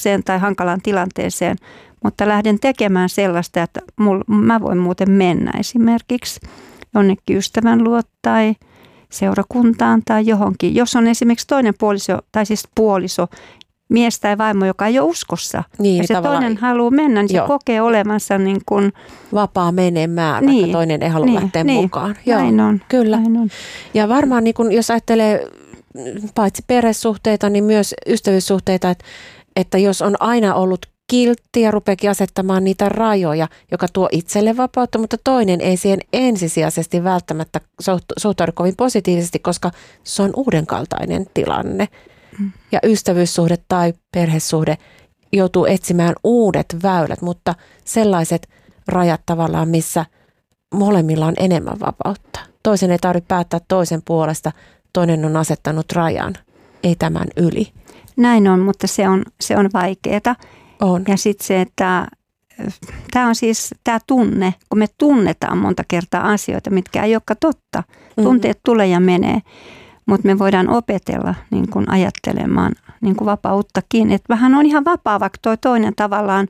murrokseen tai hankalaan tilanteeseen, mutta lähden tekemään sellaista, että mä voin muuten mennä esimerkiksi jonnekin ystävän luo tai seurakuntaan tai johonkin. Jos on esimerkiksi toinen puoliso, mies tai vaimo, joka ei ole uskossa, niin, ja se toinen haluaa mennä, niin se kokee olevansa niin kuin vapaa menemään, vaikka toinen ei halua lähteä mukaan. Joo, näin on. Kyllä. Näin on. Ja varmaan niin kun, jos ajattelee paitsi perhesuhteita, niin myös ystävyyssuhteita, että jos on aina ollut kiltti ja rupeakin asettamaan niitä rajoja, joka tuo itselle vapautta, mutta toinen ei siihen ensisijaisesti välttämättä suhtaudu kovin positiivisesti, koska se on uudenkaltainen tilanne. Ja ystävyyssuhde tai perhesuhde joutuu etsimään uudet väylät, mutta sellaiset rajat tavallaan, missä molemmilla on enemmän vapautta. Toisen ei tarvitse päättää toisen puolesta, toinen on asettanut rajan, ei tämän yli. Näin on, mutta se on vaikeaa. On. Ja sitten se, että tämä on siis tämä tunne, kun me tunnetaan monta kertaa asioita, mitkä ei olekaan totta. Tunteet tulee ja menee, mutta me voidaan opetella niin kuin ajattelemaan niin kuin vapauttakin. Että vähän on ihan vapaa, vaikka toi toinen tavallaan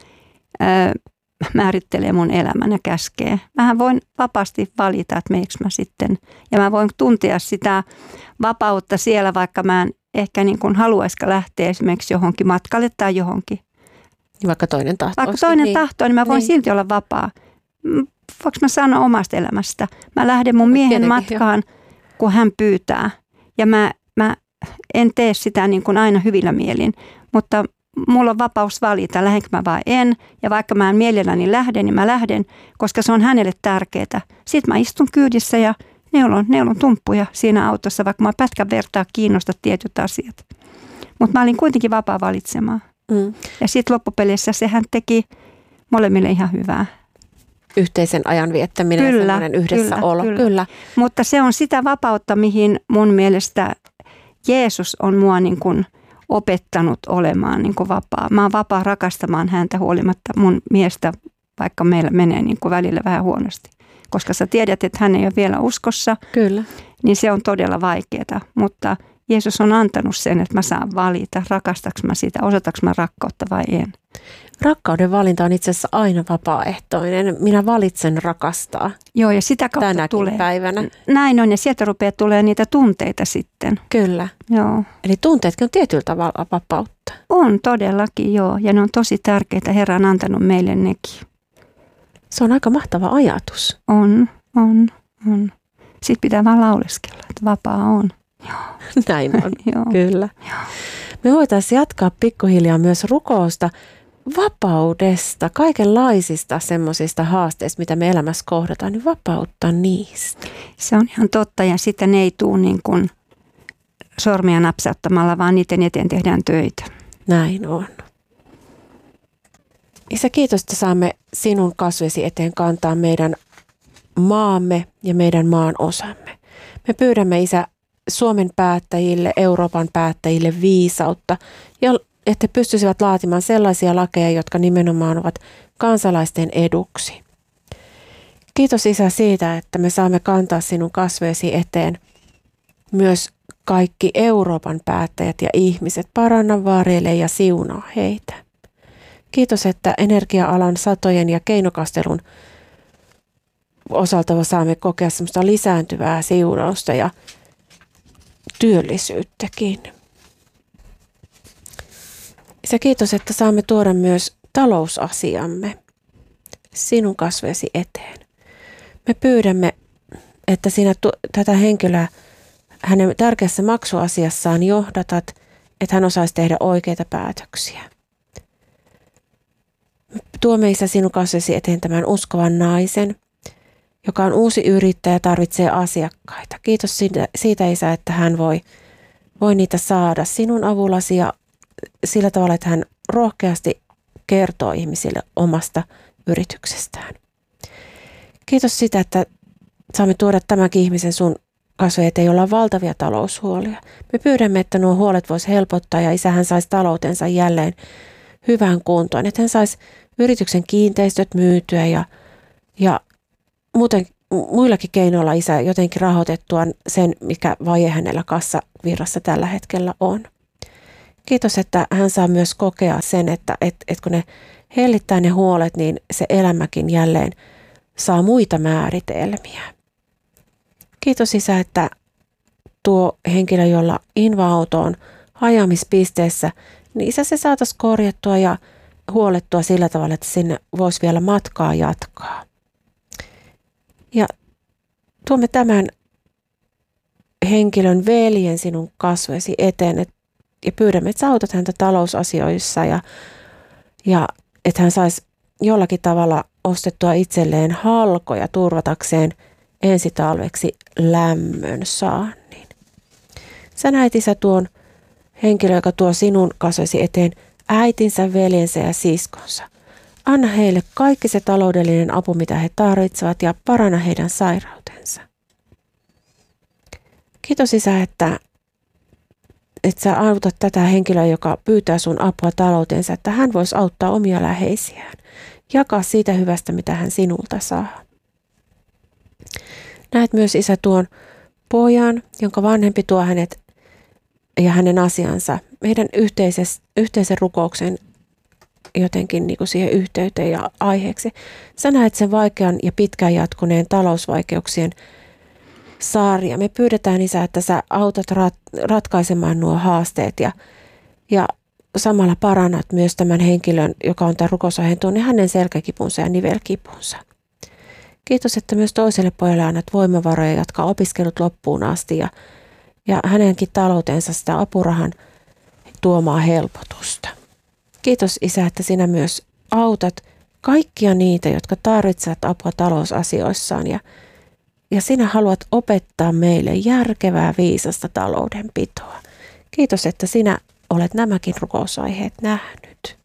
määrittelee mun elämän ja käskee. Mähän voin vapaasti valita, että meneekö mä sitten. Ja mä voin tuntea sitä vapautta siellä, vaikka mä en ehkä niin kuin haluaisikaan lähteä esimerkiksi johonkin matkalle tai johonkin. Vaikka toinen tahtoo. Vaikka toinen tahtoo, niin mä voin silti olla vapaa. Voinko mä sanoa omasta elämästä? Mä lähden mun miehen matkaan, kun hän pyytää. Ja mä en tee sitä niin kuin aina hyvillä mielin, mutta mulla on vapaus valita, lähdenkö mä vai en. Ja vaikka mä en mielelläni lähden, niin mä lähden, koska se on hänelle tärkeää. Sitten mä istun kyydissä ja neulon tumppuja siinä autossa, vaikka mä pätkän vertaa kiinnosta tietyt asiat. Mutta mä olin kuitenkin vapaa valitsemaan. Ja sitten loppupeleissä sehän teki molemmille ihan hyvää. Yhteisen ajan viettäminen ja semmoinen yhdessäolo. Kyllä. Mutta se on sitä vapautta, mihin mun mielestä Jeesus on mua niin kuin opettanut olemaan niin kuin vapaa. Mä oon vapaa rakastamaan häntä huolimatta mun miestä, vaikka meillä menee niin kuin välillä vähän huonosti. Koska sä tiedät, että hän ei ole vielä uskossa, Kyllä. niin se on todella vaikeaa. Mutta Jeesus on antanut sen, että mä saan valita, rakastaks mä sitä, osataks mä rakkautta vai en. Rakkauden valinta on itse asiassa aina vapaaehtoinen. Minä valitsen rakastaa. Joo, ja sitä kautta tänäkin tulee. Päivänä. Näin on, ja sieltä rupeaa tulee niitä tunteita sitten. Kyllä. Joo. Eli tunteetkin on tietyllä tavalla vapautta. On todellakin, joo. Ja ne on tosi tärkeitä. Herra on antanut meille nekin. Se on aika mahtava ajatus. On. Sitten pitää vaan lauleskella, että vapaa on. Joo. Näin on, Joo. kyllä. Joo. Me voitaisiin jatkaa pikkuhiljaa myös rukousta, vapaudesta, kaikenlaisista semmoisista haasteista, mitä me elämässä kohdataan, niin vapauttaa niistä. Se on ihan totta, ja sitten ne ei tule niin kuin sormia napsauttamalla, vaan niiden eteen tehdään töitä. Näin on. Isä, kiitos, että saamme sinun kasvesi eteen kantaa meidän maamme ja meidän maan osamme. Me pyydämme, Isä, Suomen päättäjille, Euroopan päättäjille viisautta ja että he pystyisivät laatimaan sellaisia lakeja, jotka nimenomaan ovat kansalaisten eduksi. Kiitos, Isä, siitä, että me saamme kantaa sinun kasvesi eteen myös kaikki Euroopan päättäjät ja ihmiset. Paranna, varjele ja siunaa heitä. Kiitos, että energia-alan satojen ja keinokastelun osalta saamme kokea semmoista lisääntyvää siunausta ja työllisyyttäkin. Ja kiitos, että saamme tuoda myös talousasiamme sinun kasvesi eteen. Me pyydämme, että sinä tätä henkilöä hänen tärkeässä maksuasiassaan johdatat, että hän osaisi tehdä oikeita päätöksiä. Tuomme, Isä, sinun kasvesi eteen tämän uskovan naisen, joka on uusi yrittäjä ja tarvitsee asiakkaita. Kiitos siitä, Isä, että hän voi niitä saada sinun avullasi ja sillä tavalla, että hän rohkeasti kertoo ihmisille omasta yrityksestään. Kiitos sitä, että saamme tuoda tämänkin ihmisen sun kasvojen eteen, jolla on valtavia taloushuolia. Me pyydämme, että nuo huolet voisi helpottaa ja Isä, hän saisi taloutensa jälleen hyvään kuntoon. Että hän saisi yrityksen kiinteistöt myytyä ja muuten muillakin keinoilla, Isä, jotenkin rahoitettua sen, mikä vaje hänellä kassavirrassa tällä hetkellä on. Kiitos, että hän saa myös kokea sen, että kun ne hellittää ne huolet, niin se elämäkin jälleen saa muita määritelmiä. Kiitos Isä, että tuo henkilö, jolla inva-auto on hajaamispisteessä, niin Isä se saataisiin korjattua ja huolettua sillä tavalla, että sinne voisi vielä matkaa jatkaa. Ja tuomme tämän henkilön veljen sinun kasvoisi eteen ja pyydämme, että sä autat häntä talousasioissa ja että hän saisi jollakin tavalla ostettua itselleen halkoja turvatakseen ensi talveksi lämmön saannin. Sä näet Isä tuon henkilön, joka tuo sinun kasvoisi eteen äitinsä, veljensä ja siskonsa. Anna heille kaikki se taloudellinen apu, mitä he tarvitsevat ja paranna heidän sairautensa. Kiitos Isä, että sä autat tätä henkilöä, joka pyytää sun apua taloutensa, että hän voisi auttaa omia läheisiään. Jakaa siitä hyvästä, mitä hän sinulta saa. Näet myös Isä tuon pojan, jonka vanhempi tuo hänet ja hänen asiansa meidän yhteisen rukouksen jotenkin niin kuin siihen yhteyteen ja aiheeksi. Sä näet sen vaikean ja pitkään jatkuneen talousvaikeuksien saaria. Me pyydetään Isä, että sä autat ratkaisemaan nuo haasteet ja samalla parannat myös tämän henkilön, joka on tämän rukousaiheen tuonne, hänen selkäkipunsa ja nivelkipunsa. Kiitos, että myös toiselle pojalle annat voimavaroja jatkaa opiskelut loppuun asti ja hänenkin taloutensa sitä apurahan tuomaa helpotusta. Kiitos Isä, että sinä myös autat kaikkia niitä, jotka tarvitsevat apua talousasioissaan ja sinä haluat opettaa meille järkevää viisasta taloudenpitoa. Kiitos, että sinä olet nämäkin rukousaiheet nähnyt.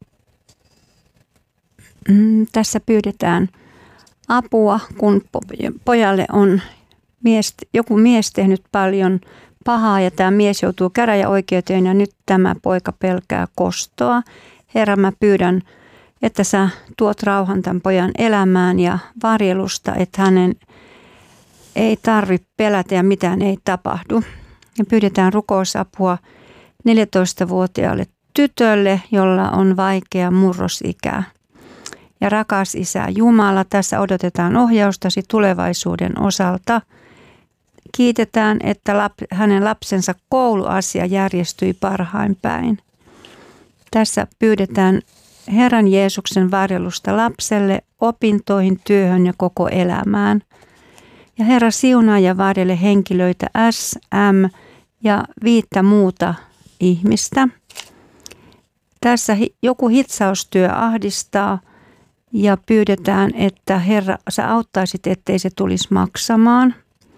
Tässä pyydetään apua, kun pojalle on joku mies tehnyt paljon pahaa ja tämä mies joutuu käräjäoikeuteen ja nyt tämä poika pelkää kostoa. Herra, mä pyydän, että sä tuot rauhan tämän pojan elämään ja varjelusta, että hänen ei tarvitse pelätä ja mitään ei tapahdu. Ja pyydetään rukousapua 14-vuotiaalle tytölle, jolla on vaikea murrosikä. Ja rakas Isä Jumala, tässä odotetaan ohjaustasi tulevaisuuden osalta. Kiitetään, että hänen lapsensa kouluasia järjestyi parhain päin. Tässä pyydetään Herran Jeesuksen varjelusta lapselle, opintoihin, työhön ja koko elämään. Ja Herra siunaa ja varjele henkilöitä S, M ja 5 muuta ihmistä. Tässä joku hitsaustyö ahdistaa ja pyydetään, että Herra, sä auttaisit, ettei se tulisi maksamaan.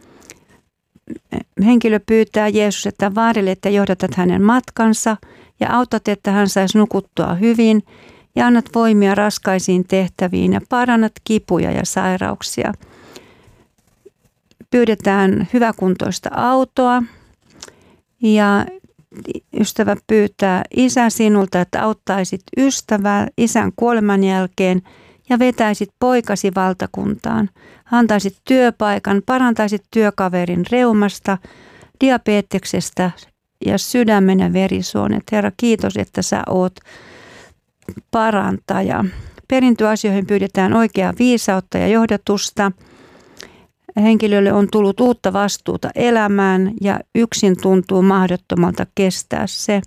Henkilö pyytää Jeesus, että varjele, että johdatat hänen matkansa ja autat, että hän saisi nukuttua hyvin ja annat voimia raskaisiin tehtäviin ja parannat kipuja ja sairauksia. Pyydetään hyväkuntoista autoa ja ystävä pyytää Isä sinulta, että auttaisit ystävää isän kuoleman jälkeen ja vetäisit poikasi valtakuntaan. Antaisit työpaikan, parantaisit työkaverin reumasta, diabeteksestä ja sydämen ja verisuonet. Herra, kiitos, että sä oot parantaja. Perintöasioihin pyydetään oikeaa viisautta ja johdatusta. Henkilölle on tullut uutta vastuuta elämään ja yksin tuntuu mahdottomalta kestää se.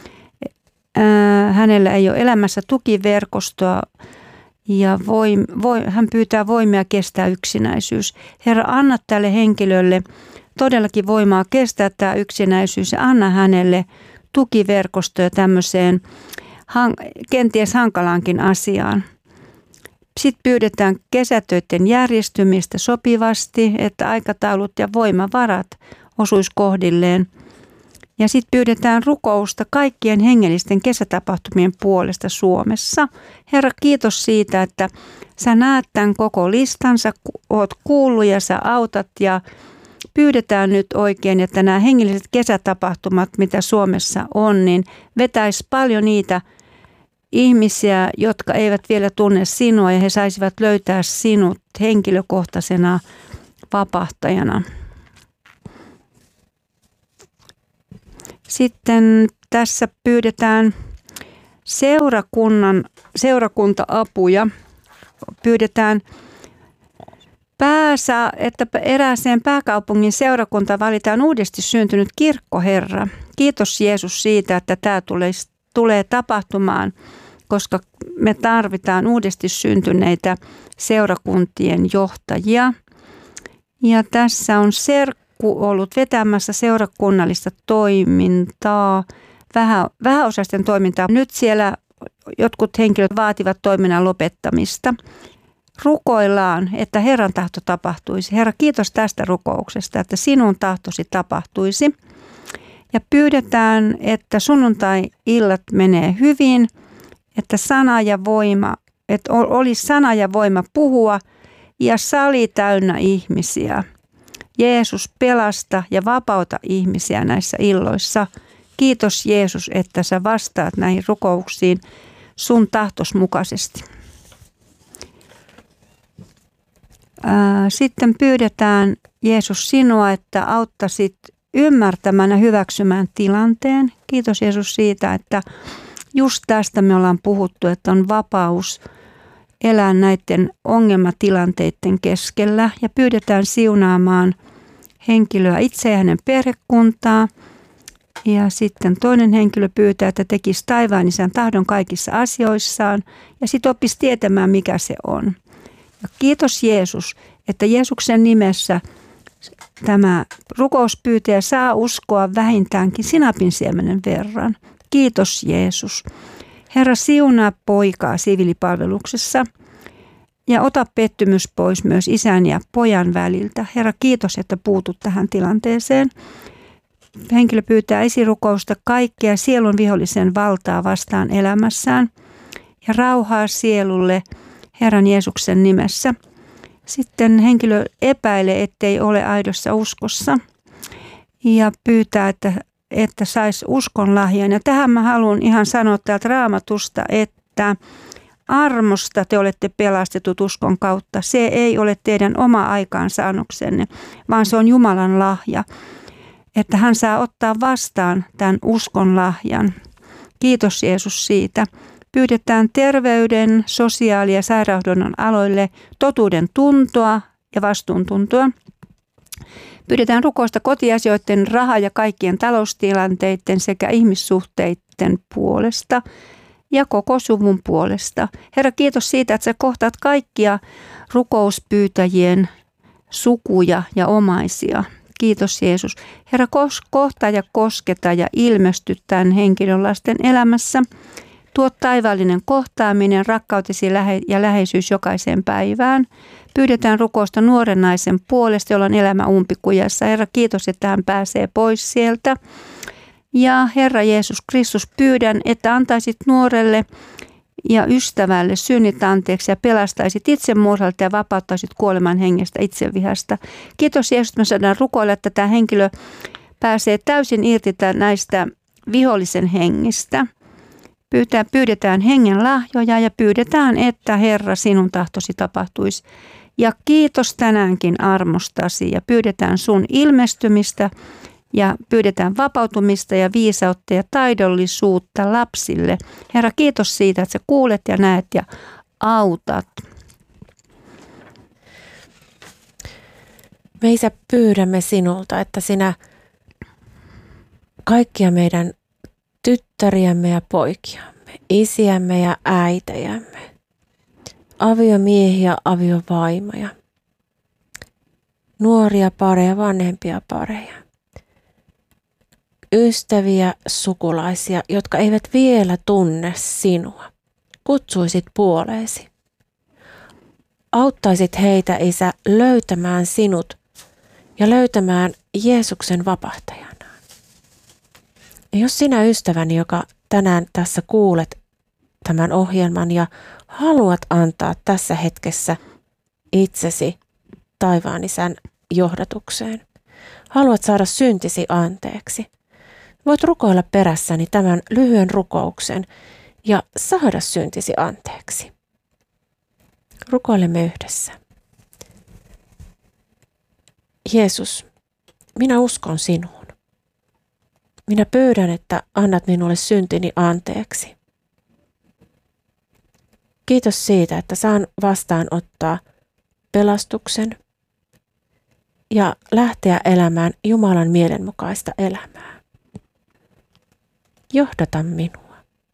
Hänellä ei ole elämässä tukiverkostoa ja hän pyytää voimia kestää yksinäisyys. Herra, anna tälle henkilölle todellakin voimaa kestää tämä yksinäisyys ja anna hänelle tukiverkostoja tämmöiseen kenties hankalaankin asiaan. Sitten pyydetään kesätöiden järjestymistä sopivasti, että aikataulut ja voimavarat osuisi kohdilleen. Ja sitten pyydetään rukousta kaikkien hengellisten kesätapahtumien puolesta Suomessa. Herra, kiitos siitä, että sä näet tämän koko listan, sä oot kuullut ja sä autat ja pyydetään nyt oikein, että nämä hengelliset kesätapahtumat, mitä Suomessa on, niin vetäisi paljon niitä ihmisiä, jotka eivät vielä tunne sinua ja he saisivat löytää sinut henkilökohtaisena vapahtajana. Sitten tässä pyydetään seurakunta-apuja. Pyydetään että erääseen pääkaupungin seurakuntaan valitaan uudesti syntynyt kirkkoherra. Kiitos Jeesus siitä, että tämä tulee tapahtumaan, koska me tarvitaan uudesti syntyneitä seurakuntien johtajia. Ja tässä on serkku ollut vetämässä seurakunnallista toimintaa, vähäosaisten toimintaa. Nyt siellä jotkut henkilöt vaativat toiminnan lopettamista. Rukoillaan, että Herran tahto tapahtuisi. Herra, kiitos tästä rukouksesta, että sinun tahtosi tapahtuisi. Ja pyydetään, että sunnuntai-illat menee hyvin, että olisi sana ja voima puhua ja sali täynnä ihmisiä. Jeesus, pelasta ja vapauta ihmisiä näissä illoissa. Kiitos Jeesus, että sä vastaat näihin rukouksiin sun tahtos mukaisesti. Sitten pyydetään Jeesus sinua, että auttaisit ymmärtämään ja hyväksymään tilanteen. Kiitos Jeesus siitä, että just tästä me ollaan puhuttu, että on vapaus elää näiden ongelmatilanteiden keskellä. Ja pyydetään siunaamaan henkilöä itse ja hänen perhekuntaa. Ja sitten toinen henkilö pyytää, että tekisi taivaan Isän tahdon kaikissa asioissaan ja sitten oppisi tietämään, mikä se on. Ja kiitos Jeesus, että Jeesuksen nimessä tämä rukouspyytäjä saa uskoa vähintäänkin sinapin siemenen verran. Kiitos Jeesus. Herra, siunaa poikaa siviilipalveluksessa ja ota pettymys pois myös isän ja pojan väliltä. Herra, kiitos, että puutut tähän tilanteeseen. Henkilö pyytää esirukousta kaikkea sielun vihollisen valtaa vastaan elämässään ja rauhaa sielulle Herran Jeesuksen nimessä. Sitten henkilö epäilee, ettei ole aidossa uskossa ja pyytää, että saisi uskon lahjan. Ja tähän mä haluan ihan sanoa täältä Raamatusta, että armosta te olette pelastetut uskon kautta. Se ei ole teidän oma aikaansaannoksenne, vaan se on Jumalan lahja. Että hän saa ottaa vastaan tämän uskon lahjan. Kiitos Jeesus siitä. Pyydetään terveyden, sosiaali- ja sairaanhoidon aloille totuuden tuntoa ja vastuuntuntoa. Pyydetään rukousta kotiasioiden, raha- ja kaikkien taloustilanteiden sekä ihmissuhteiden puolesta ja koko suvun puolesta. Herra, kiitos siitä, että sä kohtaat kaikkia rukouspyytäjien sukuja ja omaisia. Kiitos Jeesus. Herra, kohtaa ja kosketa ja ilmesty tämän henkilön lasten elämässä. Tuo taivaallinen kohtaaminen, rakkautesi ja läheisyys jokaiseen päivään. Pyydetään rukousta nuoren naisen puolesta, jolla on elämä umpikujassa. Herra, kiitos, että hän pääsee pois sieltä. Ja Herra Jeesus Kristus, pyydän, että antaisit nuorelle ja ystävälle synnit anteeksi ja pelastaisit itsemurhalta ja vapauttaisit kuoleman hengestä itsevihasta. Kiitos Jeesus, että me saadaan rukoilla, että tämä henkilö pääsee täysin irti näistä vihollisen hengistä. Pyydetään hengen lahjoja ja pyydetään, että Herra sinun tahtosi tapahtuisi. Ja kiitos tänäänkin armostasi ja pyydetään sun ilmestymistä ja pyydetään vapautumista ja viisautta ja taidollisuutta lapsille. Herra, kiitos siitä, että sä kuulet ja näet ja autat. Me Isä, pyydämme sinulta, että sinä kaikkia meidän tyttäriämme ja poikiamme, isiämme ja äitejämme, aviomiehiä, aviovaimoja, nuoria pareja, vanhempia pareja, ystäviä, sukulaisia, jotka eivät vielä tunne sinua, kutsuisit puoleesi. Auttaisit heitä, Isä, löytämään sinut ja löytämään Jeesuksen vapahtajanaan. Ja jos sinä ystäväni, joka tänään tässä kuulet tämän ohjelman ja haluat antaa tässä hetkessä itsesi taivaan Isän johdatukseen, haluat saada syntisi anteeksi, voit rukoilla perässäni tämän lyhyen rukouksen ja saada syntisi anteeksi. Rukoilemme yhdessä. Jeesus, minä uskon sinuun. Minä pyydän, että annat minulle syntini anteeksi. Kiitos siitä, että saan vastaanottaa pelastuksen ja lähteä elämään Jumalan mielenmukaista elämää. Johdata minua.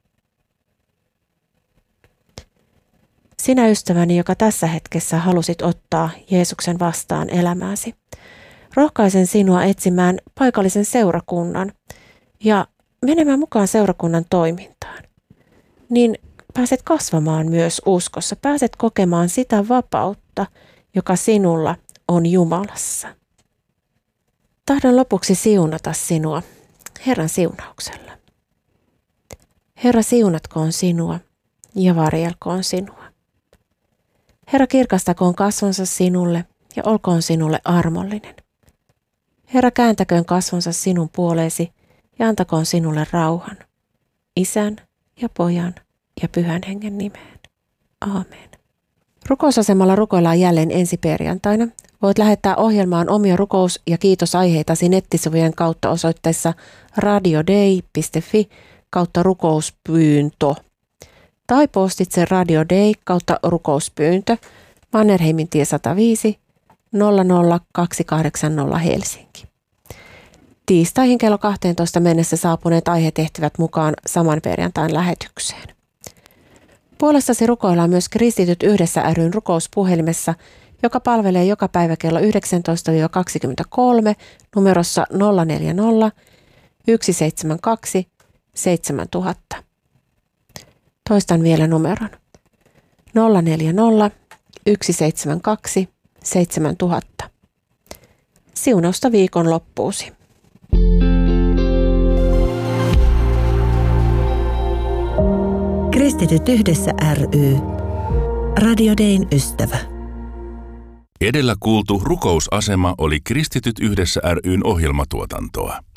Sinä ystäväni, joka tässä hetkessä halusit ottaa Jeesuksen vastaan elämääsi, rohkaisen sinua etsimään paikallisen seurakunnan ja menemään mukaan seurakunnan toimintaan. Niin pääset kasvamaan myös uskossa, pääset kokemaan sitä vapautta, joka sinulla on Jumalassa. Tahdon lopuksi siunata sinua Herran siunauksella. Herra, siunatkoon sinua ja varjelkoon sinua. Herra, kirkastakoon kasvonsa sinulle ja olkoon sinulle armollinen. Herra, kääntäköön kasvonsa sinun puoleesi ja antakoon sinulle rauhan. Isän ja Pojan ja Pyhän Hengen nimeen. Aamen. Rukousasemalla rukoillaan jälleen ensi perjantaina. Voit lähettää ohjelmaan omia rukous- ja kiitosaiheitasi nettisivujen kautta osoitteessa radiodei.fi/rukouspyyntö. Tai postitse radiodei/rukouspyyntö Mannerheimintie 105 00280 Helsinki. Tiistaihin kello 12 mennessä saapuneet aihetehtävät mukaan saman perjantain lähetykseen. Puolestasi rukoillaan myös Kristityt yhdessä ry:n rukouspuhelimessa, joka palvelee joka päivä kello 19-23 numerossa 040 172 7000. Toistan vielä numeron 040 172 7000. Siunausta viikon loppuusi. Kristityt yhdessä ry. Radio Dein ystävä. Edellä kuultu rukousasema oli Kristityt yhdessä ry:n ohjelmatuotantoa.